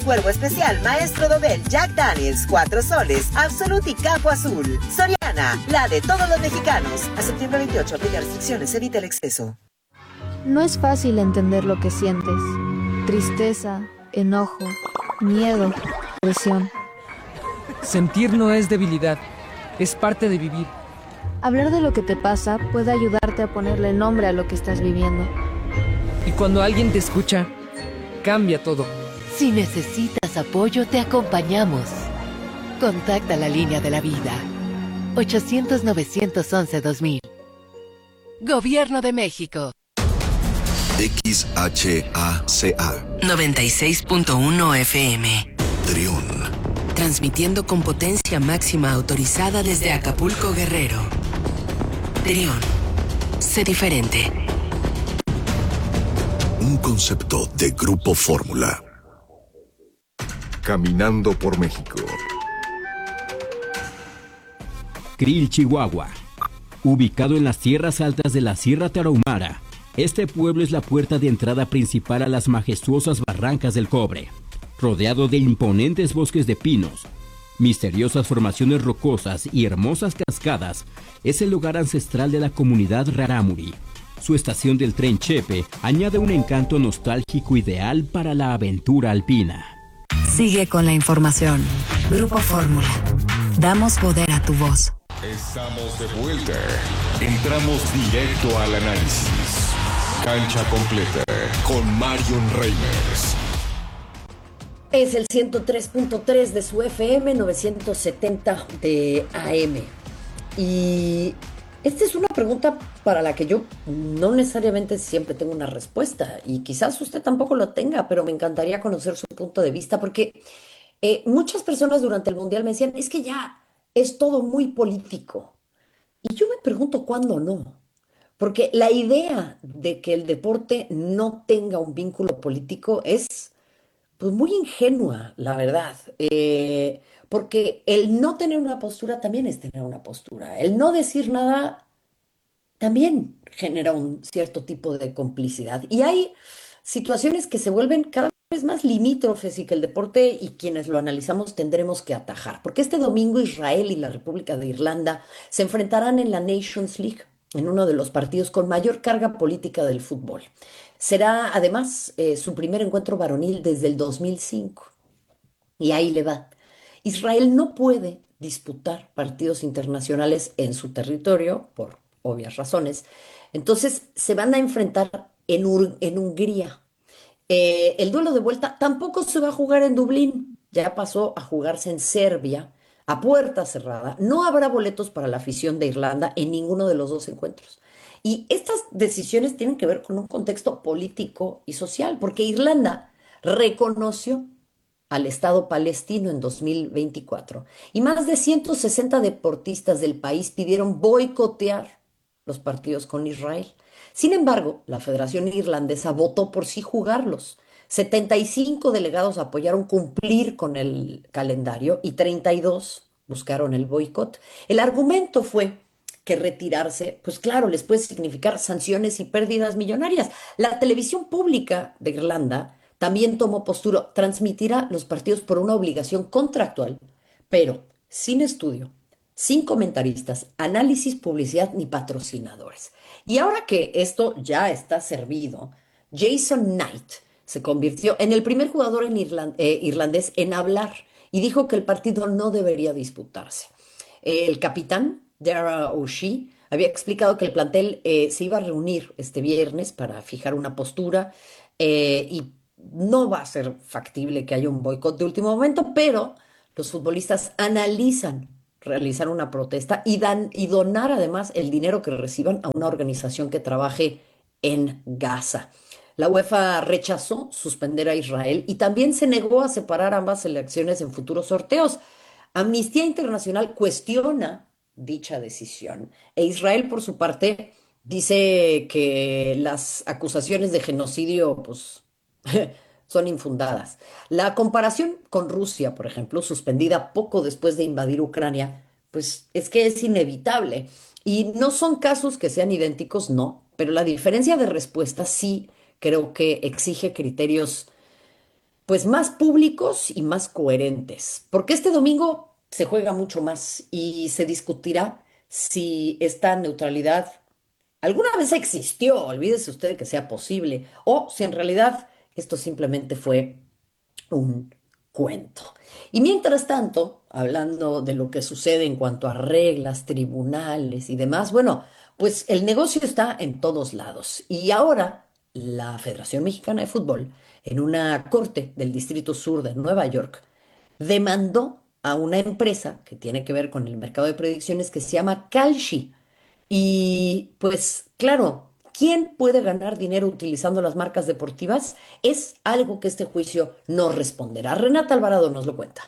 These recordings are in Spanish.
Cuervo especial Maestro Dobel Jack Daniels 4 soles, Absolut y Campo Azul. Soriana, la de todos los mexicanos. A septiembre 28, aplica restricciones, evita el exceso. No es fácil entender lo que sientes. Tristeza, enojo, miedo, presión. Sentir no es debilidad, es parte de vivir. Hablar de lo que te pasa puede ayudarte a ponerle nombre a lo que estás viviendo. Y cuando alguien te escucha, cambia todo. Si necesitas apoyo, te acompañamos. Contacta la línea de la vida. 800-911-2000. Gobierno de México. XHACA 96.1 FM. Trión. Transmitiendo con potencia máxima autorizada desde Acapulco, Guerrero. Trión. Sé diferente. Un concepto de Grupo Fórmula. Caminando por México. Krill, Chihuahua. Ubicado en las tierras altas de la Sierra Tarahumara, este pueblo es la puerta de entrada principal a las majestuosas Barrancas del Cobre. Rodeado de imponentes bosques de pinos, misteriosas formaciones rocosas y hermosas cascadas, es el lugar ancestral de la comunidad Rarámuri. Su estación del tren Chepe añade un encanto nostálgico ideal para la aventura alpina. Sigue con la información. Grupo Fórmula. Damos poder a tu voz. Estamos de vuelta. Entramos directo al análisis. Cancha completa con Marion Reimers. Es el 103.3 de su FM, 970 de AM. Y esta es una pregunta para la que yo no necesariamente siempre tengo una respuesta. Y quizás usted tampoco lo tenga, pero me encantaría conocer su punto de vista. Porque muchas personas durante el Mundial me decían, es que ya es todo muy político. Y yo me pregunto cuándo no. Porque la idea de que el deporte no tenga un vínculo político es pues muy ingenua, la verdad. Porque el no tener una postura también es tener una postura. El no decir nada también genera un cierto tipo de complicidad. Y hay situaciones que se vuelven cada vez más limítrofes y que el deporte y quienes lo analizamos tendremos que atajar. Porque este domingo Israel y la República de Irlanda se enfrentarán en la Nations League, en uno de los partidos con mayor carga política del fútbol. Será además su primer encuentro varonil desde el 2005. Y ahí le va. Israel no puede disputar partidos internacionales en su territorio, por obvias razones. Entonces se van a enfrentar en Hungría. El duelo de vuelta tampoco se va a jugar en Dublín. Ya pasó a jugarse en Serbia, a puerta cerrada. No habrá boletos para la afición de Irlanda en ninguno de los dos encuentros. Y estas decisiones tienen que ver con un contexto político y social, porque Irlanda reconoció al Estado palestino en 2024 y más de 160 deportistas del país pidieron boicotear los partidos con Israel. Sin embargo, la Federación Irlandesa votó por sí jugarlos. 75 delegados apoyaron cumplir con el calendario y 32 buscaron el boicot. El argumento fue que retirarse, pues claro, les puede significar sanciones y pérdidas millonarias. La televisión pública de Irlanda también tomó postura, transmitirá los partidos por una obligación contractual, pero sin estudio, sin comentaristas, análisis, publicidad ni patrocinadores. Y ahora que esto ya está servido, Jason Knight se convirtió en el primer jugador en irlandés en hablar y dijo que el partido no debería disputarse. El capitán, Dara O'Shea, había explicado que el plantel se iba a reunir este viernes para fijar una postura y no va a ser factible que haya un boicot de último momento, pero los futbolistas analizan realizar una protesta y donar además el dinero que reciban a una organización que trabaje en Gaza. La UEFA rechazó suspender a Israel y también se negó a separar ambas selecciones en futuros sorteos. Amnistía Internacional cuestiona dicha decisión e Israel, por su parte, dice que las acusaciones de genocidio, pues, son infundadas. La comparación con Rusia, por ejemplo, suspendida poco después de invadir Ucrania, pues es que es inevitable. Y no son casos que sean idénticos, no, pero la diferencia de respuesta sí creo que exige criterios pues más públicos y más coherentes, porque este domingo se juega mucho más y se discutirá si esta neutralidad alguna vez existió, olvídese usted que sea posible, o si en realidad esto simplemente fue un cuento. Y mientras tanto, hablando de lo que sucede en cuanto a reglas, tribunales y demás, bueno, pues el negocio está en todos lados. Y ahora la Federación Mexicana de Fútbol, en una corte del Distrito Sur de Nueva York, demandó a una empresa que tiene que ver con el mercado de predicciones que se llama Kalshi. Y pues claro, ¿quién puede ganar dinero utilizando las marcas deportivas? Es algo que este juicio no responderá. Renata Alvarado nos lo cuenta.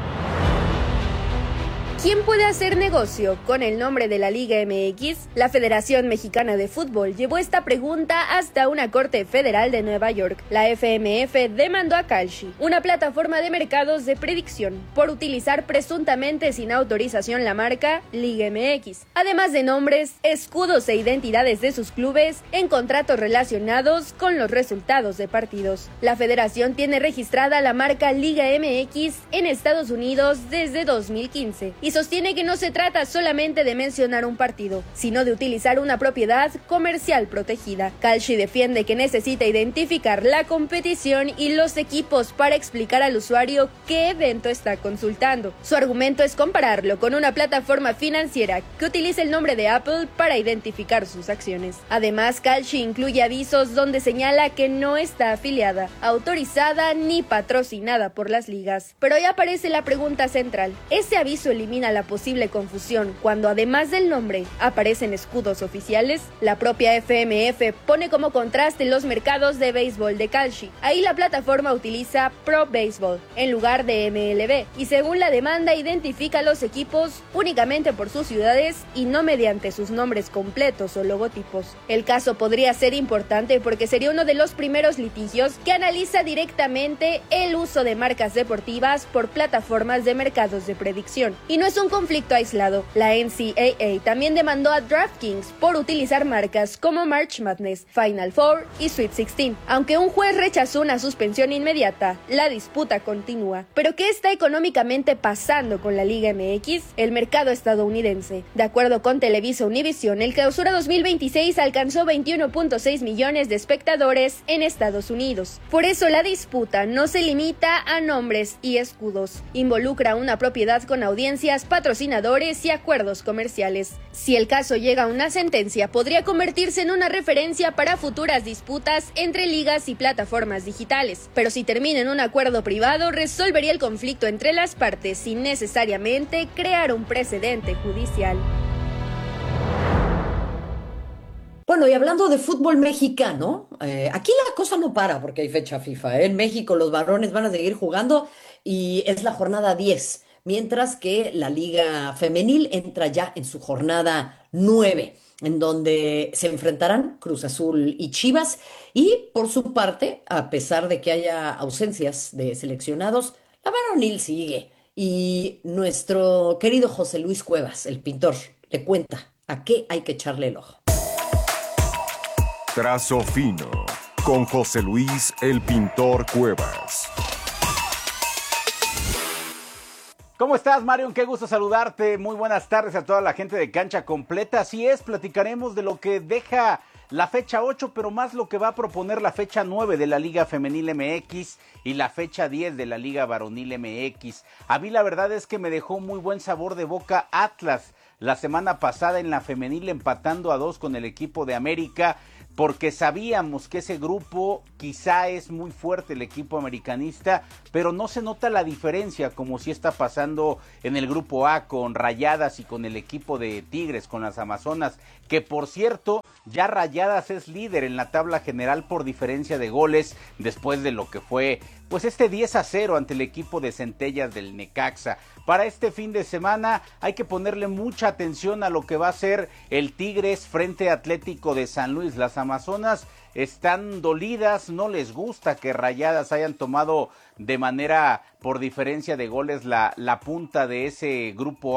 ¿Quién puede hacer negocio con el nombre de la Liga MX? La Federación Mexicana de Fútbol llevó esta pregunta hasta una corte federal de Nueva York. La FMF demandó a Kalshi, una plataforma de mercados de predicción, por utilizar presuntamente sin autorización la marca Liga MX, además de nombres, escudos e identidades de sus clubes en contratos relacionados con los resultados de partidos. La federación tiene registrada la marca Liga MX en Estados Unidos desde 2015 y sostiene que no se trata solamente de mencionar un partido, sino de utilizar una propiedad comercial protegida. Kalshi defiende que necesita identificar la competición y los equipos para explicar al usuario qué evento está consultando. Su argumento es compararlo con una plataforma financiera que utiliza el nombre de Apple para identificar sus acciones. Además, Kalshi incluye avisos donde señala que no está afiliada, autorizada ni patrocinada por las ligas. Pero ahí aparece la pregunta central. ¿Ese aviso elimina la posible confusión cuando además del nombre aparecen escudos oficiales? La propia FMF pone como contraste los mercados de béisbol de Kalshi. Ahí la plataforma utiliza Pro Baseball en lugar de MLB y según la demanda identifica a los equipos únicamente por sus ciudades y no mediante sus nombres completos o logotipos. El caso podría ser importante porque sería uno de los primeros litigios que analiza directamente el uso de marcas deportivas por plataformas de mercados de predicción. Y no es un conflicto aislado. La NCAA también demandó a DraftKings por utilizar marcas como March Madness, Final Four y Sweet 16. Aunque un juez rechazó una suspensión inmediata, la disputa continúa. ¿Pero qué está económicamente pasando con la Liga MX? El mercado estadounidense. De acuerdo con Televisa Univisión, el Clausura 2026 alcanzó 21.6 millones de espectadores en Estados Unidos. Por eso la disputa no se limita a nombres y escudos. Involucra una propiedad con audiencias, patrocinadores y acuerdos comerciales. Si el caso llega a una sentencia, podría convertirse en una referencia para futuras disputas entre ligas y plataformas digitales. Pero si termina en un acuerdo privado, resolvería el conflicto entre las partes sin necesariamente crear un precedente judicial. Bueno, y hablando de fútbol mexicano, aquí la cosa no para porque hay fecha FIFA. En México los varones van a seguir jugando y es la jornada 10. Mientras que la Liga Femenil entra ya en su jornada 9, en donde se enfrentarán Cruz Azul y Chivas. Y por su parte, a pesar de que haya ausencias de seleccionados, la varonil sigue. Y nuestro querido José Luis Cuevas, el pintor, le cuenta a qué hay que echarle el ojo. Trazo fino, con José Luis, el pintor Cuevas. ¿Cómo estás, Marion? Qué gusto saludarte. Muy buenas tardes a toda la gente de Cancha Completa. Así es, platicaremos de lo que deja la fecha 8, pero más lo que va a proponer la fecha 9 de la Liga Femenil MX y la fecha 10 de la Liga Varonil MX. A mí la verdad es que me dejó muy buen sabor de boca Atlas la semana pasada en la femenil, empatando a 2 con el equipo de América, porque sabíamos que ese grupo quizá es muy fuerte, el equipo americanista, pero no se nota la diferencia como si está pasando en el grupo A con Rayadas y con el equipo de Tigres, con las Amazonas, que por cierto, ya Rayadas es líder en la tabla general por diferencia de goles después de lo que fue pues este 10-0 ante el equipo de Centellas del Necaxa. Para este fin de semana hay que ponerle mucha atención a lo que va a ser el Tigres frente a Atlético de San Luis. Las Amazonas están dolidas, no les gusta que Rayadas hayan tomado de manera por diferencia de goles la punta de ese grupo A.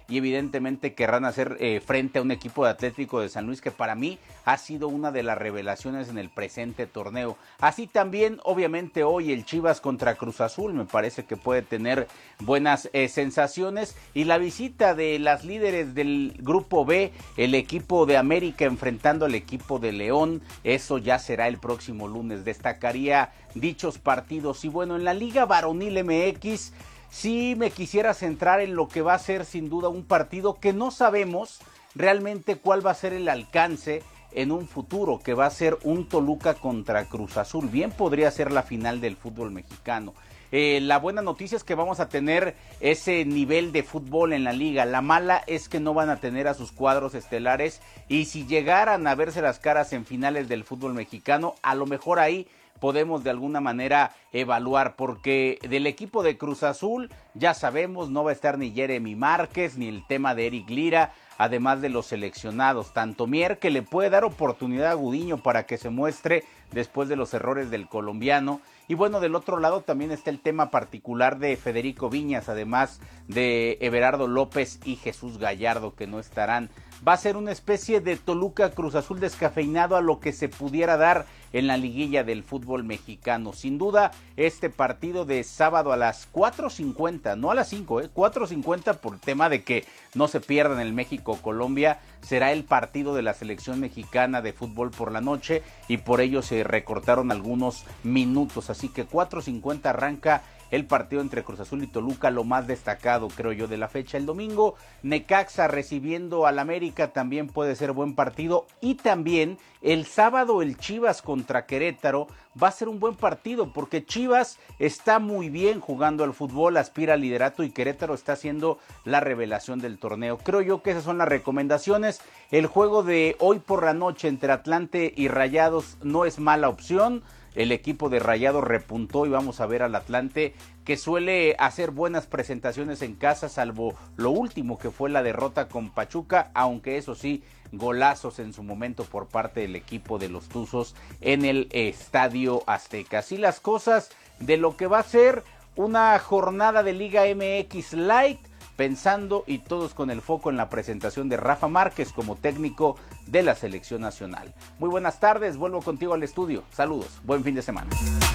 y evidentemente querrán hacer frente a un equipo de Atlético de San Luis que para mí ha sido una de las revelaciones en el presente torneo. Así también, obviamente, hoy el Chivas contra Cruz Azul me parece que puede tener buenas sensaciones, y la visita de las líderes del Grupo B, el equipo de América enfrentando al equipo de León, eso ya será el próximo lunes. Destacaría dichos partidos. Y bueno, en la Liga Varonil MX sí me quisiera centrar en lo que va a ser sin duda un partido que no sabemos realmente cuál va a ser el alcance en un futuro, que va a ser un Toluca contra Cruz Azul. Bien podría ser la final del fútbol mexicano. La buena noticia es que vamos a tener ese nivel de fútbol en la liga. La mala es que no van a tener a sus cuadros estelares, y si llegaran a verse las caras en finales del fútbol mexicano, a lo mejor ahí podemos de alguna manera evaluar, porque del equipo de Cruz Azul ya sabemos, no va a estar ni Jeremy Márquez ni el tema de Eric Lira, además de los seleccionados, tanto Mier, que le puede dar oportunidad a Gudiño para que se muestre después de los errores del colombiano. Y bueno, del otro lado también está el tema particular de Federico Viñas, además de Everardo López y Jesús Gallardo, que no estarán. Va a ser una especie de Toluca Cruz Azul descafeinado a lo que se pudiera dar en la liguilla del fútbol mexicano. Sin duda, este partido de sábado a las 4:50, no a las 5, 4:50, por el tema de que no se pierdan el México-Colombia, será el partido de la selección mexicana de fútbol por la noche, y por ello se recortaron algunos minutos. Así que 4:50 arranca el partido entre Cruz Azul y Toluca, lo más destacado, creo yo, de la fecha. El domingo, Necaxa recibiendo al América, también puede ser buen partido. Y también el sábado, el Chivas contra Querétaro, va a ser un buen partido, porque Chivas está muy bien jugando al fútbol, aspira al liderato, y Querétaro está haciendo la revelación del torneo. Creo yo que esas son las recomendaciones. El juego de hoy por la noche entre Atlante y Rayados no es mala opción. El equipo de Rayados repuntó, y vamos a ver al Atlante, que suele hacer buenas presentaciones en casa, salvo lo último que fue la derrota con Pachuca, aunque eso sí, golazos en su momento por parte del equipo de los Tuzos en el Estadio Azteca. Así las cosas de lo que va a ser una jornada de Liga MX Light, pensando y todos con el foco en la presentación de Rafa Márquez como técnico de la selección nacional. Muy buenas tardes, vuelvo contigo al estudio. Saludos, buen fin de semana.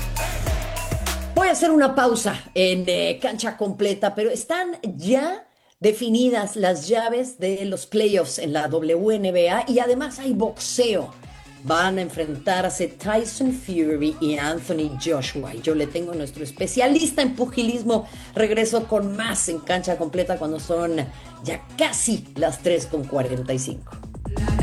Voy a hacer una pausa en Cancha Completa, pero están ya definidas las llaves de los playoffs en la WNBA, y además hay boxeo. Van a enfrentarse Tyson Fury y Anthony Joshua. Y yo le tengo a nuestro especialista en pugilismo. Regreso con más en Cancha Completa cuando son ya casi las 3:45.